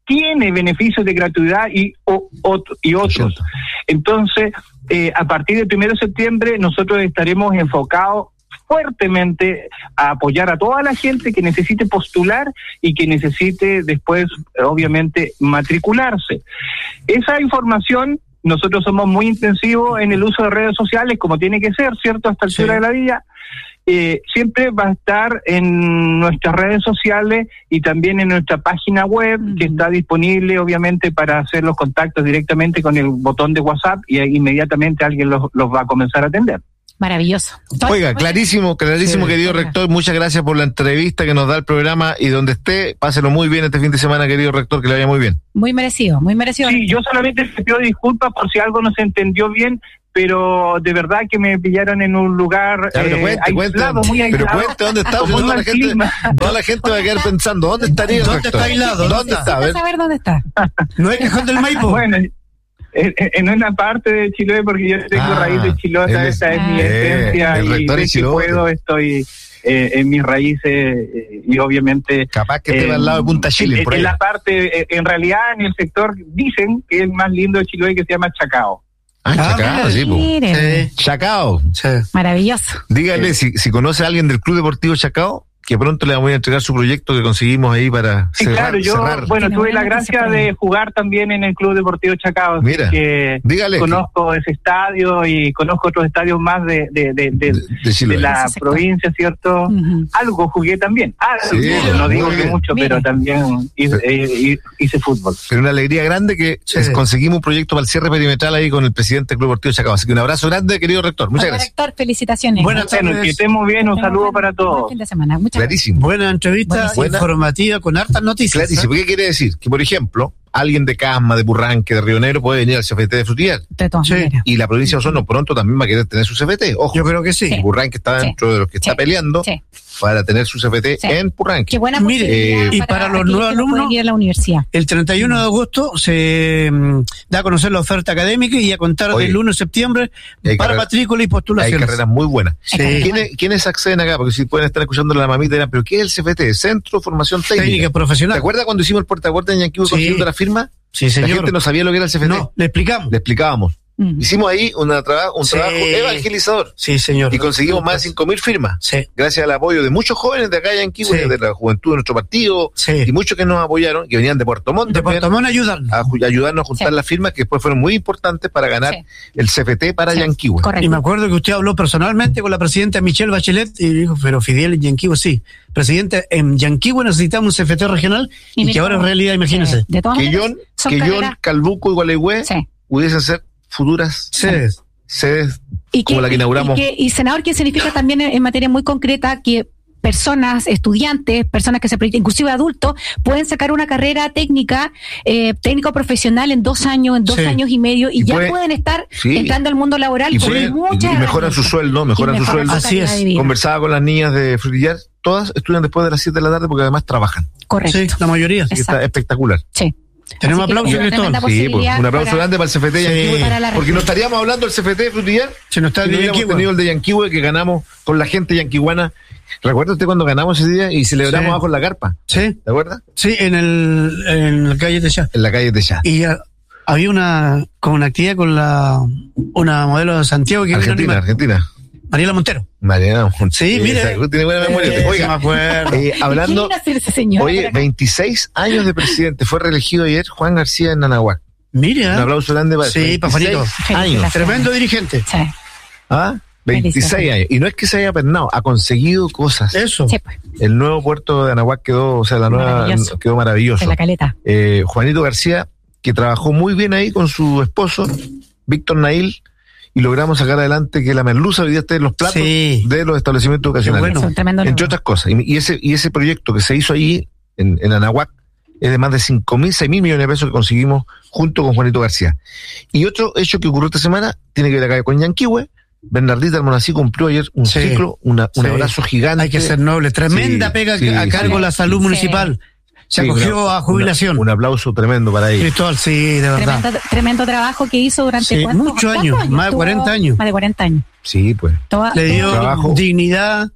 tiene beneficios de gratuidad y, o, otro, y otros. Entonces, eh, a partir del primero de septiembre nosotros estaremos enfocados fuertemente a apoyar a toda la gente que necesite postular y que necesite después, obviamente, matricularse. Esa información, nosotros somos muy intensivos en el uso de redes sociales, como tiene que ser, ¿cierto?, hasta el Sí. altura de la vida. Eh, siempre va a estar en nuestras redes sociales y también en nuestra página web, Uh-huh. que está disponible obviamente para hacer los contactos directamente con el botón de WhatsApp y ahí inmediatamente alguien los, los va a comenzar a atender. Maravilloso. Oiga, clarísimo, clarísimo, Sí, querido oiga. rector. Muchas gracias por la entrevista que nos da el programa y donde esté, páselo muy bien este fin de semana, querido rector, que le vaya muy bien. Muy merecido, muy merecido. Sí, yo solamente te pido disculpas por si algo no se entendió bien, pero de verdad que me pillaron en un lugar Ya, pero eh, cuente, cuente, aislado, muy pero aislado. cuente dónde está, Con porque un toda la mal gente, clima. toda la gente va a quedar pensando, ¿dónde estaría el ¿Dónde rector? está aislado? ¿Dónde está? A ver. saber dónde está. No es Cajón del Maipo. Bueno, en, en una parte de Chiloé, porque yo tengo Ah, raíz de Chilota, él es- esa es mi eh, esencia, el y rector de es que Chilote. puedo estoy eh, en mis raíces eh, y obviamente... Capaz que esté eh, al lado de Punta Chile, en, por ahí. en la parte, eh, en realidad en el sector dicen que es el más lindo de Chiloé, que se llama Chacao. Ah, Ah, Chacao, sí, po. Miren, Sí, Chacao. sí. maravilloso. Dígale, si, si conoce a alguien del Club Deportivo Chacao, que pronto le vamos a entregar su proyecto que conseguimos ahí para Sí, cerrar. claro, yo, cerrar. bueno, Tiene tuve buena la gracia noticia de jugar también en el Club Deportivo Chacao, así Mira, que dígale que- conozco ese estadio y conozco otros estadios más de, de, de, de, de, de Chiloé. de la Ese sector. provincia, ¿cierto? Ujú. Algo jugué también. Algo, Sí, no muy digo que bien. mucho, Mire. pero también hice, eh, hice fútbol. Pero una alegría grande que Sí. es- conseguimos un proyecto para el cierre perimetral ahí con el presidente del Club Deportivo Chacao. Así que un abrazo grande, querido rector. Muchas Oiga, gracias. rector, felicitaciones. Buenas Bueno, tardes. que estemos bien, un saludo para Buen todos. fin de semana. Muchas gracias. Clarísimo. Buena entrevista, Buena. informativa, con hartas noticias. Clarísimo. ¿Qué quiere decir? Que, por ejemplo, alguien de Casma, de Burranque, de Río Negro puede venir al C F T de Frutillar. De todas Sí. maneras. Y la provincia de Osorno pronto también va a querer tener su C F T. Ojo, Yo creo que sí. Sí. Burranque está Sí. dentro de los que está Sí. peleando Sí. para tener su C F T Sí. en Burranque. Qué buena Mire, posibilidad eh, y para los aquellos nuevos que no pueden alumnos, ir a la universidad. El treinta y uno de agosto se mm, da a conocer la oferta académica y a contar Oye, del uno de septiembre hay para carrera- matrícula y Hay postulaciones. carreras muy buenas. Sí. ¿Quiénes, ¿Quiénes acceden acá? Porque si pueden estar escuchando a la mamita, dirán, ¿pero qué es el C F T? Centro de Formación Técnica. Técnica ¿Te profesional. acuerdas cuando hicimos el puerta a puerta en Yanquiwe Sí. consiguiendo la firma? Sí, La señor. gente no sabía lo que era el C F T. No, le explicamos. Le explicábamos. Mm. Hicimos ahí una traba- un Sí. trabajo evangelizador Sí, señor. y conseguimos más de cinco mil firmas. Sí, Gracias al apoyo de muchos jóvenes de acá en Yanquiwe, Sí. de la juventud de nuestro partido, sí. y muchos que nos apoyaron, que venían de Puerto Montt De también, Puerto Montt ayudan. a ju- ayudarnos a juntar Sí. las firmas que después fueron muy importantes para ganar Sí. el C F T para Sí. Yanquiwe. Correcto. Y me acuerdo que usted habló personalmente con la presidenta Michelle Bachelet y dijo, pero Fidel en Yanquiwe sí. Presidente, en Yanquiwe necesitamos un C F T regional y, mira que ahora es cómo- realidad, imagínese. Sí. De todas Que maneras, Yon, son que Yon, carreras- Calbuco y Gualeguay Sí. pudiesen ser futuras Sí. sedes Y como la que inauguramos. Y, que- y, senador, ¿qué significa también en, en materia muy concreta que personas, estudiantes, personas que se proyectan, inclusive adultos, pueden sacar una carrera técnica, eh, técnico profesional en dos años, en dos Sí. años y medio, y, Y ya puede- pueden estar sí. entrando al mundo laboral y, con pueden- muchas y mejoran su herramientas. sueldo, mejoran Y su mejoran sueldo. su Así calidad es. de vida. Conversaba con las niñas de Frutillar, todas estudian después de las siete de la tarde porque además trabajan. Correcto. Sí, la mayoría. Así que está Exacto. espectacular. Sí. Tenemos Así que aplausos, una Cristóbal. tremenda Sí, pues, posibilidad un aplauso para- grande para el C F T de Sí. Yanquiwe, Para la porque región. no estaríamos hablando del C F T de Frutillar Se nos está si no el hubiéramos Yanquiwe. tenido el de Yanquiwe que ganamos con la gente yanquihuana. ¿Recuerda usted cuando ganamos ese día y celebramos Sí. abajo en la carpa? Sí, ¿Te acuerdas? sí, en el en la calle de Chá. En la calle de Chá. Y ah, había una con una actividad con la una modelo de Santiago que vino a Argentina, animar. Argentina. Mariela Montero. Mariana, Sí, mire. esa- tiene buena memoria. Eh, Oiga, me acuerdo. eh, hablando, ¿Quién hace ese señor? oye, veintiséis años de presidente, fue reelegido ayer Juan García en Anahuac. Mira. Un aplauso grande para Sí, veintiséis pa' Juanito. años. Felicitaciones. Tremendo dirigente. Sí, ¿Ah? veintiséis Felicitaciones. años. Y no es que se haya pernado, ha conseguido cosas. Eso. sí, pues, El nuevo puerto de Anahuac quedó, o sea, la nueva Maravilloso. quedó maravilloso. de la caleta. Eh, Juanito García, que trabajó muy bien ahí con su esposo, Víctor Nail, y logramos sacar adelante que la merluza hoy día esté en los platos Sí. de los establecimientos educacionales. bueno. Es un tremendo Entre logro. otras cosas. Y, y ese y ese proyecto que se hizo allí, en, en Anahuac, es de más de cinco mil, seis mil millones de pesos que conseguimos junto con Juanito García. Y otro hecho que ocurrió esta semana tiene que ver acá con Yanquiwe. Bernardita Almonací cumplió ayer un Sí. ciclo, una, un Sí. abrazo gigante. Hay que ser noble. Tremenda Sí, pega sí, a cargo sí. de la salud Sí. municipal. Se Sí, acogió una- a jubilación. una- un aplauso tremendo para ella. Cristóbal, sí, de verdad. Tremendo, tremendo trabajo que hizo durante Sí, cuántos- muchos ¿cuántos años, más de Tuvo- cuarenta años. Más de cuarenta años. Sí, pues. Toda- Le dio Trabajo. dignidad,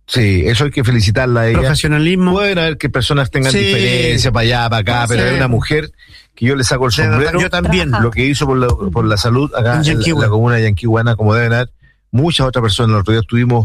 Sí, eso hay que felicitarla a ella. Profesionalismo. Pueden haber que personas tengan Sí. diferencias para allá, para acá, Sí. pero hay una mujer que yo le saco el sombrero. Yo también. Lo que hizo por la, por la salud acá en, En la, la comuna de Yanquihuana, como deben haber muchas otras personas. El otro día estuvimos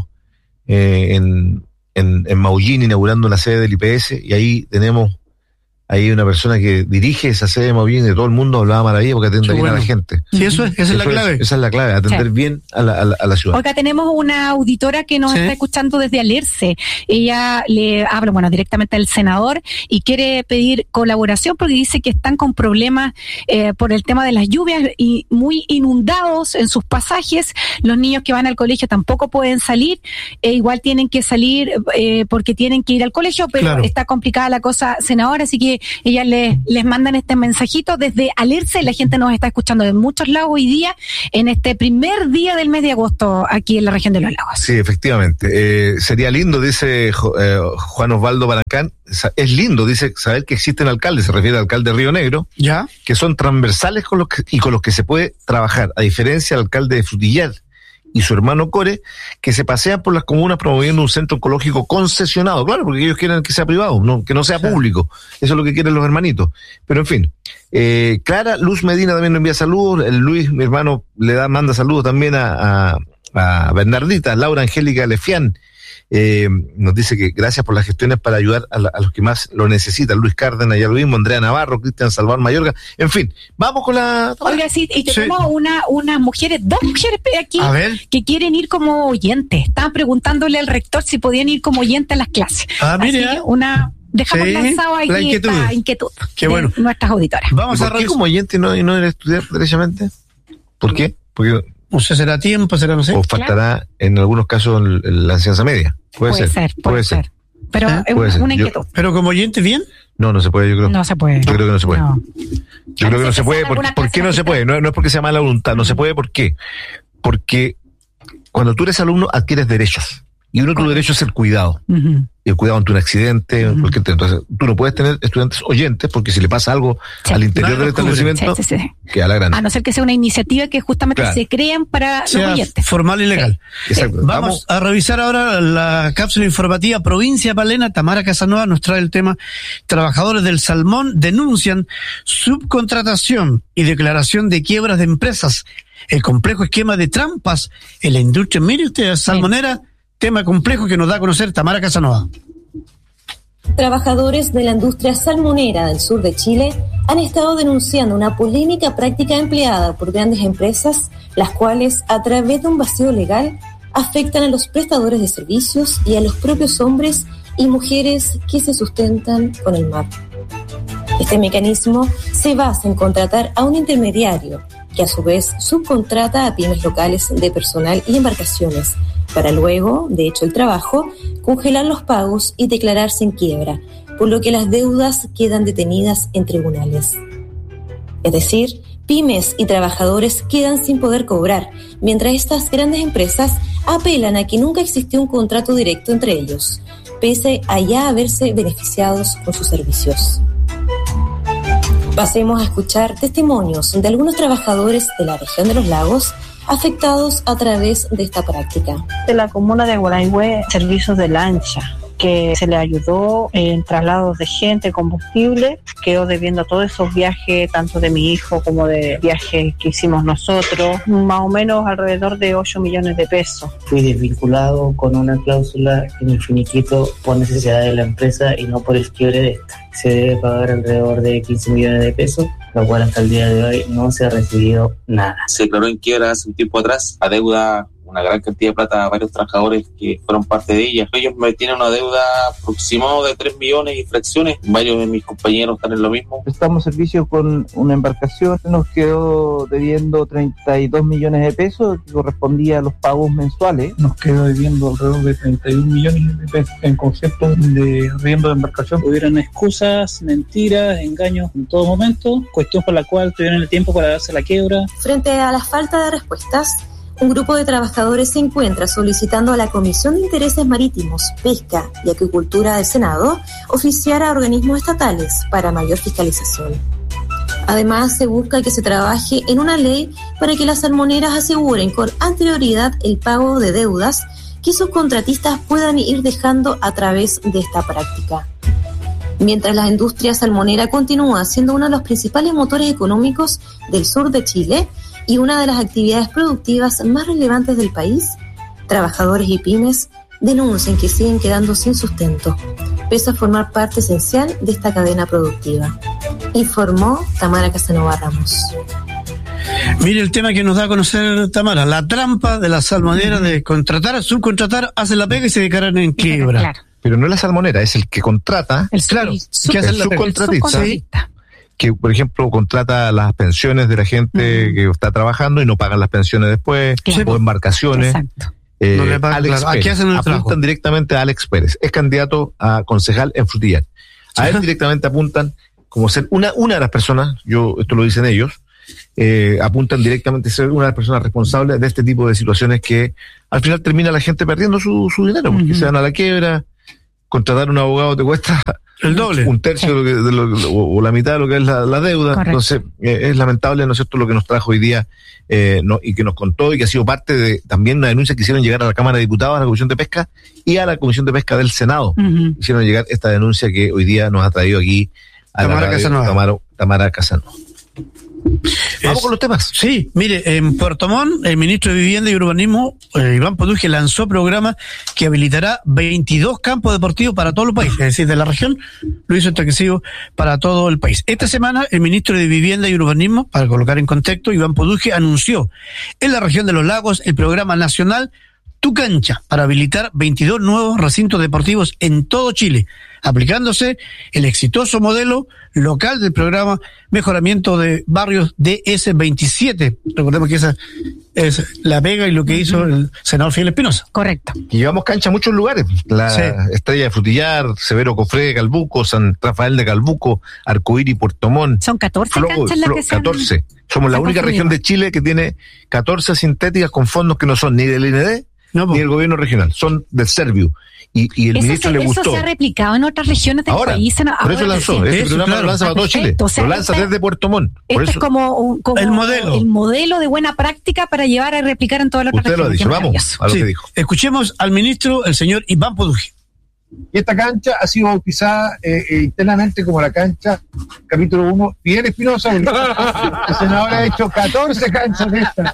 eh, en, en, en Maullín inaugurando la sede del I P S y ahí tenemos ahí una persona que dirige esa sede de Maullín de todo el mundo, hablaba maravilla porque atiende Qué bien bueno. a la gente. Sí, eso es, esa es la Eso clave. esa es la clave, atender Sí. bien a la, a la, a la ciudad. Oiga, tenemos una auditora que nos Sí. está escuchando desde Alerce. Ella le habla, bueno, directamente al senador y quiere pedir colaboración porque dice que están con problemas eh, por el tema de las lluvias y muy inundados en sus pasajes. Los niños que van al colegio tampoco pueden salir. E igual tienen que salir eh, porque tienen que ir al colegio, pero Claro. está complicada la cosa, senadora, así que ella les, les mandan este mensajito desde Alerce. La gente nos está escuchando de muchos lados hoy día, en este primer día del mes de agosto, aquí en la región de los lagos. Sí, efectivamente. Eh, sería lindo, dice Jo- eh, Juan Osvaldo Barancán, sa- es lindo, dice, saber que existen alcaldes, se refiere al alcalde de Río Negro, ¿Ya? que son transversales con los que, y con los que se puede trabajar, a diferencia del alcalde de Frutillar y su hermano Core, que se pasean por las comunas promoviendo un centro oncológico concesionado, claro, porque ellos quieren que sea privado, no, que no sea Sí. público, eso es lo que quieren los hermanitos. Pero en fin, eh, Clara Luz Medina también nos envía saludos, el Luis, mi hermano, le da, manda saludos también a, a, a Bernardita, Laura Angélica Lefián, eh, nos dice que gracias por las gestiones para ayudar a, la, a los que más lo necesitan, Luis Cárdenas, ya lo mismo, Andrea Navarro, Cristian Salvador Mayorga, en fin, vamos con la... Oiga, sí, y Sí. tenemos una, unas mujeres, dos mujeres aquí A ver. que quieren ir como oyentes. Estaban preguntándole al rector si podían ir como oyentes a las clases. Ah, Así mira. que una, dejamos Sí, lanzado aquí la inquietud. esta inquietud Qué de bueno. nuestras auditoras. Vamos ¿Y a por qué revisar. como oyente y no, y no eres estudiar derechamente? ¿Por qué? Porque No sé, será tiempo, será no sé. o faltará en algunos casos el- el- la enseñanza media. Puede, puede ser, puede ser. Pero ¿Eh? es Puede una, ser. una Yo- inquietud. Pero como oyente, bien. No, no se puede, yo creo. No se puede. Yo creo que no se puede. No. Yo creo que no se puede. Alguna ¿Por, clase ¿por qué no se magistral. puede? No, no es porque sea mala voluntad, no se puede. ¿Por qué? Porque cuando tú eres alumno adquieres derechos. Y uno de tus derechos es el cuidado. Ujú. El cuidado ante un accidente, Ujú. cualquier tema. Entonces, tú no puedes tener estudiantes oyentes porque si le pasa algo Sí. al interior Nadie del los cubre. establecimiento, Sí, sí, sí. queda la grande. A no ser que sea una iniciativa que justamente Claro. se crean para los Sea oyentes. formal y legal. Exacto. Vamos a revisar ahora la cápsula informativa. Provincia de Palena, Tamara Casanova nos trae el tema. Trabajadores del Salmón denuncian subcontratación y declaración de quiebras de empresas. El complejo esquema de trampas en la industria. Mire usted, salmonera, tema complejo que nos da a conocer Tamara Casanova. Trabajadores de la industria salmonera del sur de Chile han estado denunciando una polémica práctica empleada por grandes empresas, las cuales, a través de un vacío legal, afectan a los prestadores de servicios y a los propios hombres y mujeres que se sustentan con el mar. Este mecanismo se basa en contratar a un intermediario, que a su vez subcontrata a pymes locales de personal y embarcaciones, para luego, de hecho el trabajo, congelar los pagos y declararse en quiebra, por lo que las deudas quedan detenidas en tribunales. Es decir, pymes y trabajadores quedan sin poder cobrar, mientras estas grandes empresas apelan a que nunca existió un contrato directo entre ellos, pese a ya haberse beneficiados con sus servicios. Pasemos a escuchar testimonios de algunos trabajadores de la región de los lagos afectados a través de esta práctica. De la comuna de Guaraigüe, servicios de lancha, que se le ayudó en traslados de gente, combustible, quedó debiendo todos esos viajes, tanto de mi hijo como de viajes que hicimos nosotros, más o menos alrededor de ocho millones de pesos. Fui desvinculado con una cláusula en el finiquito por necesidad de la empresa y no por el quiebre de esta. Se debe pagar alrededor de quince millones de pesos, lo cual hasta el día de hoy no se ha recibido nada. Se declaró en quiebra hace un tiempo atrás, adeuda una gran cantidad de plata a varios trabajadores que fueron parte de ella. Ellos me tienen una deuda aproximada de tres millones y fracciones. Varios de mis compañeros están en lo mismo. Prestamos servicio con una embarcación, nos quedó debiendo treinta y dos millones de pesos, que correspondía a los pagos mensuales. Nos quedó debiendo alrededor de treinta y un millones de pesos en concepto de arriendo de embarcación. Hubieron excusas, mentiras, engaños en todo momento, cuestión por la cual tuvieron el tiempo para darse la quiebra. Frente a la falta de respuestas, un grupo de trabajadores se encuentra solicitando a la Comisión de Intereses Marítimos, Pesca y Acuicultura del Senado oficiar a organismos estatales para mayor fiscalización. Además, se busca que se trabaje en una ley para que las salmoneras aseguren con anterioridad el pago de deudas que sus contratistas puedan ir dejando a través de esta práctica. Mientras la industria salmonera continúa siendo uno de los principales motores económicos del sur de Chile y una de las actividades productivas más relevantes del país, trabajadores y pymes denuncian que siguen quedando sin sustento, pese a formar parte esencial de esta cadena productiva. Informó Tamara Casanova Ramos. Mire el tema que nos da a conocer Tamara, la trampa de la salmonera de contratar, subcontratar, hace la pega y se declaran en quiebra. Claro. Pero no es la salmonera, es el que contrata, El, Claro, el sub- que hace el la pega. subcontratista, subcontratista. que por ejemplo contrata las pensiones de la gente que está trabajando y no pagan las pensiones después, Claro. o embarcaciones. Exacto. Eh, No le pagan, Alex claro. Aquí Pérez, hacen el apuntan trabajo. directamente a Alex Pérez, es candidato a concejal en Frutillar. A él Ajá. directamente apuntan como ser una, una de las personas, yo esto lo dicen ellos, eh, apuntan directamente a ser una de las personas responsables de este tipo de situaciones que al final termina la gente perdiendo su, su dinero, porque Ujú. se van a la quiebra, contratar un abogado te cuesta El doble. un tercio de lo que- de lo- o, o la mitad de lo que es la, la deuda. Correcto. Entonces, eh, es lamentable, ¿no es cierto?, lo que nos trajo hoy día eh, no, y que nos contó y que ha sido parte de también una denuncia que hicieron llegar a la Cámara de Diputados, a la Comisión de Pesca y a la Comisión de Pesca del Senado. Ujú. Hicieron llegar esta denuncia que hoy día nos ha traído aquí a Tamara la radio, Casanova. Tamara, Tamara Casanova. Vamos Es- con los temas. Sí, mire, en Puerto Montt, el ministro de Vivienda y Urbanismo, eh, Iván Poduje, lanzó programa que habilitará veintidós campos deportivos para todo el país, es decir, de la región, lo hizo exclusivo para todo el país. Esta semana, el ministro de Vivienda y Urbanismo, para colocar en contexto, Iván Poduje, anunció en la región de los lagos el programa nacional Tu Cancha, para habilitar veintidós nuevos recintos deportivos en todo Chile, aplicándose el exitoso modelo local del programa Mejoramiento de Barrios D S veintisiete. Recordemos que esa es la pega y lo que hizo el senador Fidel Espinosa. Correcto. Y llevamos cancha a muchos lugares. La Sí. Estrella de Frutillar, Severo Cofré de Calbuco, San Rafael de Calbuco, Arcoíris, Puerto Montt. Son catorce Flow, canchas las Flow, que se han- catorce. Somos la se han única región construido. de Chile que tiene catorce sintéticas con fondos que no son ni del I N D No, ni del gobierno regional, son del Serviu. Y, y el Eso, ministro se, le eso gustó. se ha replicado en otras regiones del Ahora, país. en- por eso ahora lanzó. sí. Este Eso, programa claro. lo lanza para todo Perfecto, Chile. o sea, lo lanza este- desde Puerto Montt. Por Este eso, es como, un- como El modelo. el modelo de buena práctica para llevar a replicar en todas las otras usted lo ha regiones. dicho. Qué Vamos maravilloso. a lo Sí. que dijo. Escuchemos al ministro, el señor Iván Poduje. Y esta cancha ha sido bautizada eh, eh, internamente como la cancha, capítulo uno, Fidel Espinosa. El, el senador ha hecho catorce canchas de estas.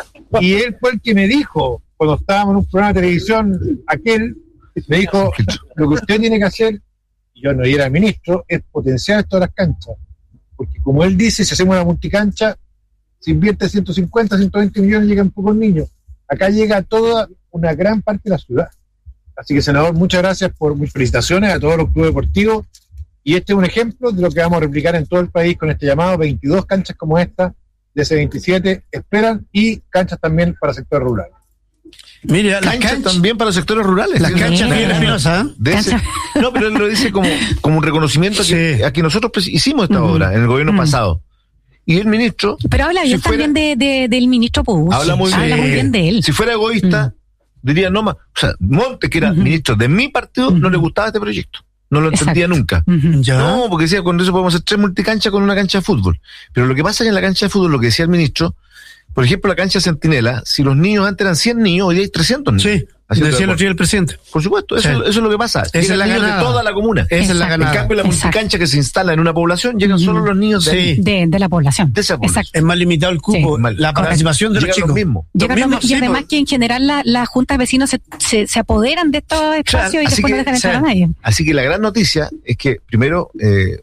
Y él fue el que me dijo, cuando estábamos en un programa de televisión, aquel, me dijo, lo que usted tiene que hacer, y yo no era el ministro, es potenciar todas las canchas. Porque como él dice, si hacemos una multicancha, se invierte ciento cincuenta, ciento veinte millones, llegan pocos niños. Acá llega toda una gran parte de la ciudad. Así que, senador, muchas gracias por mis felicitaciones a todos los clubes deportivos. Y este es un ejemplo de lo que vamos a replicar en todo el país con este llamado. veintidós canchas como esta, de ese veintisiete, esperan, y canchas también para sector rural. Mire, las Canchas canchas también para los sectores rurales. Las Sí, canchas sí. Fidel Espinosa, ¿eh? De ese- no, pero él lo dice como, como un reconocimiento a que, a que nosotros pues, hicimos esta Ujú. obra en el gobierno Mm. pasado. Y el ministro, Pero habla si bien fuera- también de, de- del ministro Puch. habla muy Habla bien. muy bien de él. Si fuera egoísta, diría no más. O sea, Monte, que era ministro de mi partido, no le gustaba este proyecto. No lo entendía Exacto. nunca. Ya. No, porque decía, con eso podemos hacer tres multicanchas con una cancha de fútbol. Pero lo que pasa es que en la cancha de fútbol, lo que decía el ministro, por ejemplo, la cancha Centinela, si los niños antes eran cien niños, hoy día hay trescientos niños. Sí, Haciendo decía el deporte. otro día el presidente. Por supuesto, eso, Sí. eso es lo que pasa. Esa Llegan es la niños ganada. de toda la comuna. Esa es la Exacto. En ganada. cambio, la Exacto. multicancha que se instala en una población, llegan solo los niños de, Sí. ahí, De, de la población. de esa población. Exacto. Es más limitado el cupo, Sí. Mal. la participación de los Llegan chicos. los mismos. Llega Los lo- mismos, y sí, además pues. que en general la- las juntas de vecinos se, se, se apoderan de estos espacios y Así después no que, dejan o sea, entrar a nadie. así que la gran noticia es que primero eh,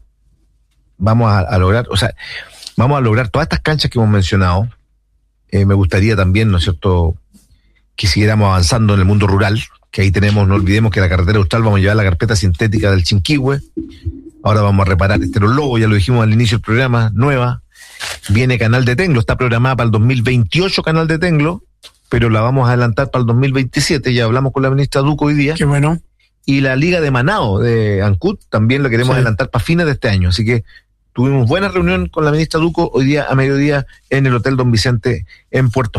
vamos a, a lograr, o sea, vamos a lograr todas estas canchas que hemos mencionado. Eh, me gustaría también, ¿no es cierto?, que siguiéramos avanzando en el mundo rural, que ahí tenemos, no olvidemos que la carretera austral vamos a llevar la carpeta sintética del Chinquihue. Ahora vamos a reparar Esterolobo, ya lo dijimos al inicio del programa, nueva. Viene Canal de Tenglo, está programada para el dos mil veintiocho Canal de Tenglo, pero la vamos a adelantar para el dos mil veintisiete, ya hablamos con la ministra Duco hoy día. Qué bueno. Y la Liga de Manao de Ancud también la queremos Sí. adelantar para fines de este año. Así que tuvimos buena reunión con la ministra Duco hoy día a mediodía en el Hotel Don Vicente en Puerto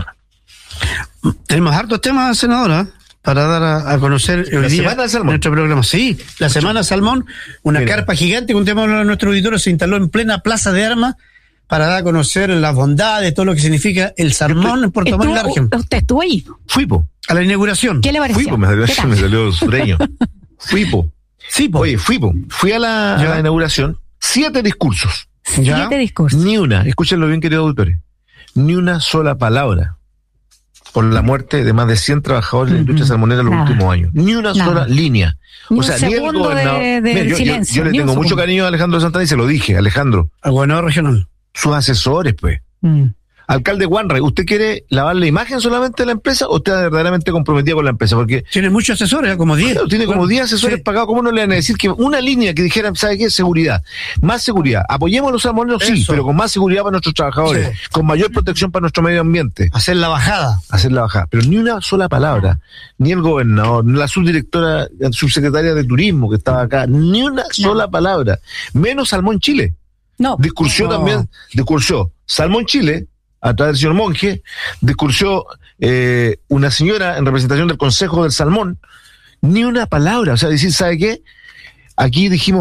Montt. Tenemos hartos temas, senadora, para dar a, a conocer hoy La día Semana del Salmón. nuestro programa. Sí, la Semana Salmón, una Mira. carpa gigante, que un tema de nuestro auditorio se instaló en plena plaza de armas para dar a conocer las bondades, todo lo que significa el salmón en Puerto Montt y la región. ¿Usted estuvo ahí? Fui, po. A la inauguración. ¿Qué le pareció? Fui, po, me salió, me salió sureño. Fui, po. Sí, po. Oye, fui, po. Fui a la, a la inauguración. Siete discursos. ¿Ya? Siete discursos. Ni una, escúchenlo bien, queridos auditores, ni una sola palabra por la muerte de más de cien trabajadores de la industria salmonera en los Nada. últimos años. Ni una Nada. sola línea. Ni O un sea, ni el segundo gobernador. de- de Mira, yo, yo- silencio, yo le ni un tengo mucho segundo. cariño a Alejandro Santana y se lo dije, Alejandro. Al gobernador regional. Sus asesores, pues. Mm. Alcalde Wanray, ¿usted quiere lavar la imagen solamente de la empresa o está verdaderamente comprometida con la empresa? Porque tiene muchos asesores, ¿eh? como diez. Claro, tiene como Bueno, diez asesores sí. pagados. ¿Cómo no le van a decir que una línea que dijera, ¿sabe qué? Seguridad. Más seguridad. Apoyemos a los salmoneros, sí, Eso. pero con más seguridad para nuestros trabajadores, Sí. con mayor protección para nuestro medio ambiente. Hacer la bajada. Hacer la bajada. Pero ni una sola palabra, ni el gobernador, ni la subdirectora, la subsecretaria de Turismo que estaba acá, ni una sola palabra. Menos Salmón Chile. No. Discursó No. también, discursó Salmón Chile, a través del señor Monge, discursó eh, una señora en representación del Consejo del Salmón, ni una palabra. O sea, decir, ¿sabe qué? Aquí dijimos